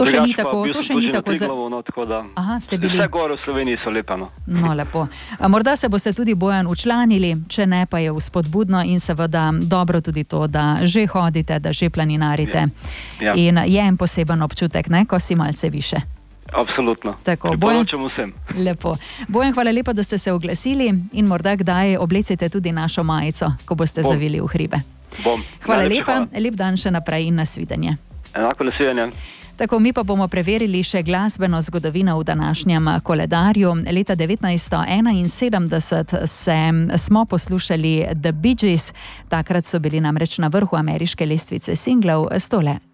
To še ni tako, to še ni tako. Aha, ste bili. Vse gore v Sloveniji so lepe, no. No, lepo. Morda se boste tudi, Bojan, učlanili, če ne, pa je vzpodbudno in seveda dobro tudi to, da že hodite, da že planinarite. Ja. In je en poseben občutek, ne, ko si malce više. Absolutno. Priporočam vsem. Lepo. Bojan, hvala lepa, da ste se oglasili in morda kdaj oblecite tudi našo majico, ko boste zavili v hribe. Hvala lepa, lep dan še naprej in nasvidenje. Enako nasvidenje. Tako, mi pa bomo preverili še glasbeno zgodovino v današnjem koledarju. Leta 1971 smo poslušali The Bee Gees, takrat so bili namreč na vrhu ameriške lestvice singlov s tole